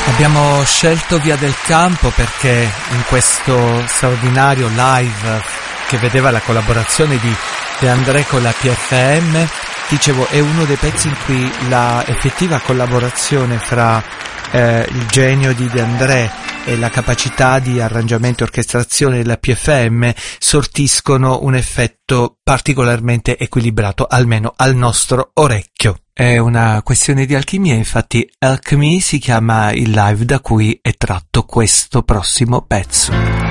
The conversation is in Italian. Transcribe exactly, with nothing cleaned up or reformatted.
Abbiamo scelto Via del Campo perché in questo straordinario live che vedeva la collaborazione di De André con la P F M, dicevo, è uno dei pezzi in cui la effettiva collaborazione fra eh, il genio di De André e la capacità di arrangiamento e orchestrazione della P F M sortiscono un effetto particolarmente equilibrato, almeno al nostro orecchio. È una questione di alchimia, infatti Alchemy si chiama il live da cui è tratto questo prossimo pezzo.